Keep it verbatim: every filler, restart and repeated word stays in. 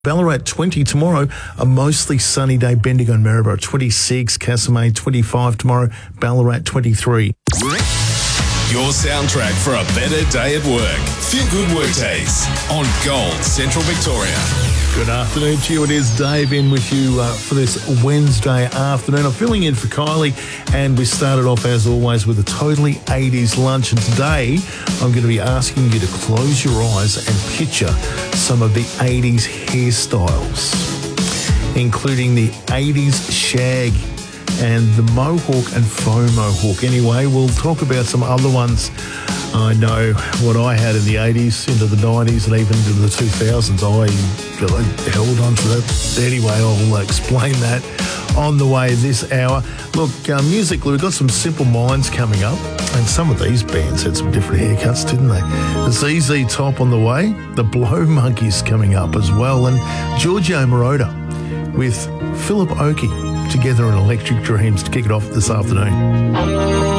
Ballarat twenty tomorrow, a mostly sunny day. Bendigo and Maryborough twenty-six, Castlemaine twenty-five tomorrow, Ballarat twenty-three. Your soundtrack for a better day at work. Feel Good Workdays on Gold Central Victoria. Good afternoon to you. It is Dave in with you uh, for this Wednesday afternoon. I'm filling in for Kylie, and we started off as always with a totally eighties lunch. And today I'm going to be asking you to close your eyes and picture some of the eighties hairstyles, including the eighties shag and the mohawk and faux mohawk. Anyway, we'll talk about some other ones. I know what I had in the eighties, into the nineties, and even into the two thousands. I, I held on to that. Anyway, I'll explain that on the way this hour. Look, uh, musically, we've got some Simple Minds coming up, and some of these bands had some different haircuts, didn't they? The Z Z Top on the way, the Blow Monkeys coming up as well, and Giorgio Moroder with Philip Oakey together in Electric Dreams to kick it off this afternoon.